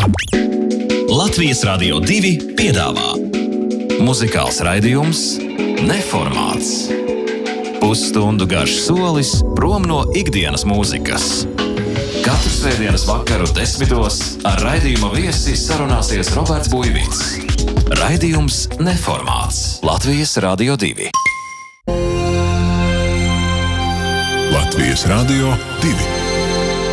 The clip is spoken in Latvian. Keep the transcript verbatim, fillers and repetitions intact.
Latvijas Radio divi piedāvā muzikāls raidījums Neformāts. Pusstundu garš solis prom no ikdienas mūzikas. Katru svētdienas vakaru desmitos ar raidījuma viesi sarunāsies Roberts Buivīts. Raidījums Neformāts. Latvijas Radio divi. Latvijas Radio divi.